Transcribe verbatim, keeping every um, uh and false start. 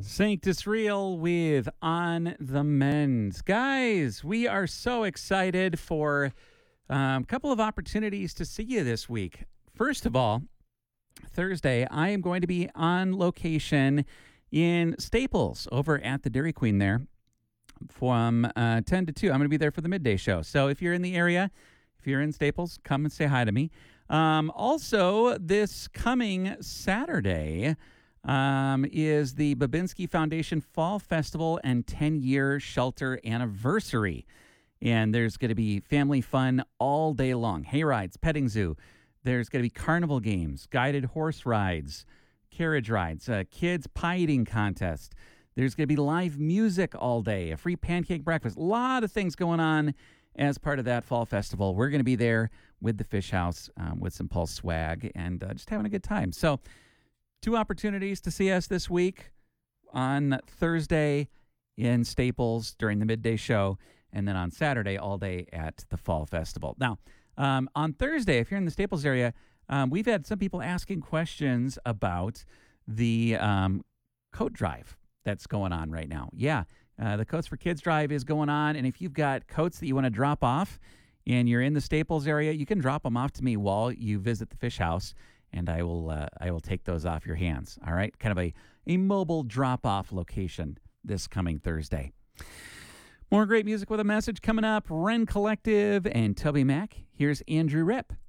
Sanctus Real with On the Mend. Guys, we are so excited for um, a couple of opportunities to see you this week. First of all, Thursday, I am going to be on location in Staples over at the Dairy Queen there from uh, ten to two. I'm going to be there for the midday show. So if you're in the area, if you're in Staples, come and say hi to me. Um, also, this coming Saturday um, is the Babinski Foundation Fall Festival and ten-year shelter anniversary. And there's going to be family fun all day long. Hay rides, petting zoo. There's going to be carnival games, guided horse rides, carriage rides, a kids pie eating contest. There's going to be live music all day, a free pancake breakfast. A lot of things going on as part of that fall festival. We're going to be there with the Fish House um, with some Pulse swag and uh, just having a good time. So two opportunities to see us this week on Thursday in Staples during the midday show, and then on Saturday all day at the fall festival. Now, um, on Thursday, if you're in the Staples area, um, we've had some people asking questions about the um, coat drive that's going on right now. Yeah, uh, the Coats for Kids drive is going on, and if you've got coats that you want to drop off and you're in the Staples area, you can drop them off to me while you visit the Fish House, and I will uh, I will take those off your hands, all right? Kind of a, a mobile drop-off location this coming Thursday. More great music with a message coming up. Ren Collective and Toby Mac. Here's Andrew Ripp.